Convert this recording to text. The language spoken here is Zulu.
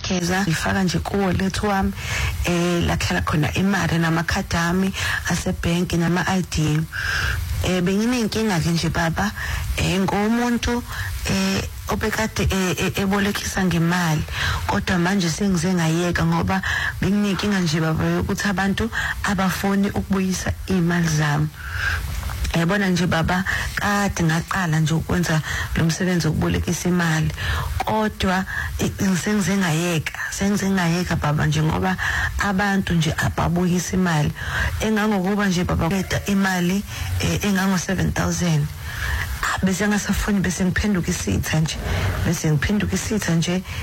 ngiyageza ngifaka nje ku-wallet wami lahlala khona imali namakhadi ami asebhenki nama-ID. Benginenkinga ke nje baba ngomuntu obekade ebolekisa ngemali, kodwa manje sengize ngayeka ngoba benginenkinga nje baba ukuthi abantu abafuni ukubuyisa imali zami. Yabona nje baba, kade ngaqala nje ukwenza lo msebenzi wokubolekisa imali, kodwa sengize ngayeka baba nje ngoba abantu nje ababuyisa imali. Engangokuba nje baba leta imali engango 7,000 bese ngasafuni, bese ngiphenduka isitha nje